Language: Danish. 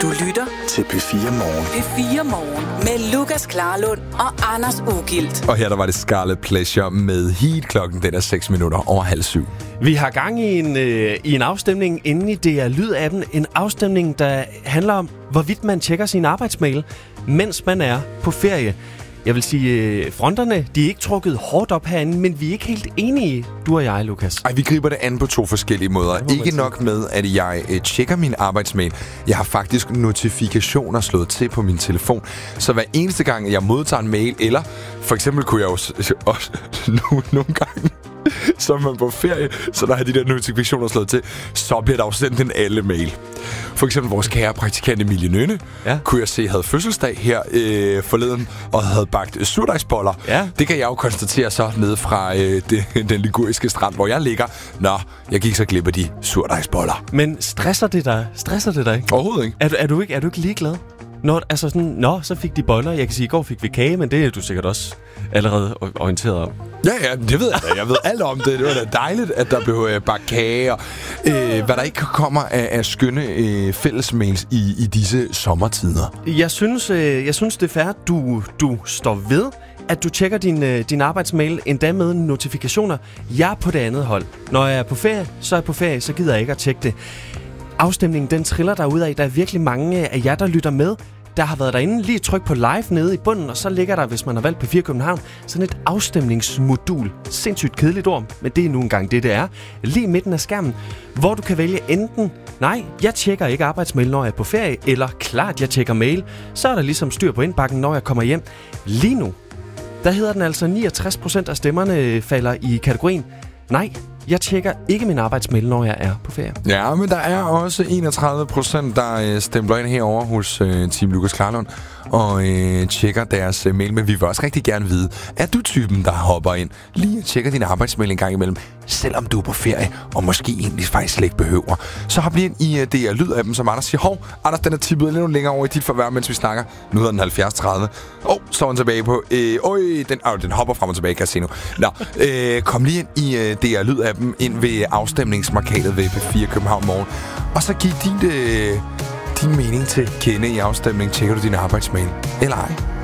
Du lytter til P4 Morgen. P4 Morgen med Lukas Klarlund og Anders Ugilt. Og her der var det Scarlet Pleasure med Heat. Klokken den er 6 minutter over 6:30. Vi har gang i en afstemning inde i DR Lyd-appen. En afstemning, der handler om, hvorvidt man tjekker sin arbejdsmail, mens man er på ferie. Jeg vil sige, fronterne, de er ikke trukket hårdt op herinde, men vi er ikke helt enige, du og jeg, Lukas. Ej, vi griber det an på 2 forskellige måder. Ikke nok med, at jeg tjekker min arbejdsmail. Jeg har faktisk notifikationer slået til på min telefon. Så hver eneste gang, jeg modtager en mail, eller for eksempel kunne jeg også nogle gange, så er man på ferie, så der har de der notifikationer slået til, så bliver der jo sendt en alle mail. For eksempel vores kære praktikant Emilie Nønne, kunne jeg se, havde fødselsdag her forleden, og havde bagt surdejsboller. Ja. Det kan jeg jo konstatere så nede fra den liguriske strand, hvor jeg ligger. Nå, jeg gik så glip af de surdejsboller. Men stresser det dig ikke? Overhovedet ikke. Er du ikke ligeglad? Så fik de boller. Jeg kan sige, i går fik vi kage, men det er du sikkert også allerede orienteret om. Ja, det ved jeg da. Jeg ved alt om det. Det var da dejligt, at der blev bagt kage. Og, hvad der ikke kommer af skønne fællesmails i disse sommertider. Jeg synes, det er fair, at du står ved, at du tjekker din arbejdsmail, endda med notifikationer. Jeg er på det andet hold. Når jeg er på ferie, så gider jeg ikke at tjekke det. Afstemningen, den triller derudad. Der er virkelig mange af jer, der lytter med, der har været derinde. Lige tryk på live nede i bunden, og så ligger der, hvis man har valgt P4 København, sådan et afstemningsmodul. Sindssygt kedeligt ord, men det er nu engang det er. Lige midten af skærmen, hvor du kan vælge enten, nej, jeg tjekker ikke arbejdsmail, når jeg er på ferie, eller klart, jeg tjekker mail. Så er der ligesom styr på indbakken, når jeg kommer hjem. Lige nu, der hedder den altså 69% af stemmerne falder i kategorien, nej, jeg tjekker ikke min arbejdsmail, når jeg er på ferie. Ja, men der er også 31%, der stempler ind herovre hos Team Lukas Klarlund og tjekker deres mail. Men vi vil også rigtig gerne vide, er du typen, der hopper ind lige og tjekker din arbejdsmail en gang imellem, selvom du er på ferie, og måske egentlig faktisk slet ikke behøver. Så hop lige ind i DR Lyd-appen, som Anders siger, hov, Anders, den er tippet lidt længere over i dit forvær, mens vi snakker. Nu hedder den 7030. Så er den tilbage på... den hopper frem og tilbage, kan jeg se nu. Nå, kom lige ind i DR Lyd-appen, ind ved afstemningsmarkadet ved P4 København Morgen, og så giv din mening til kende i afstemningen. Tjekker du din arbejdsmail eller ej?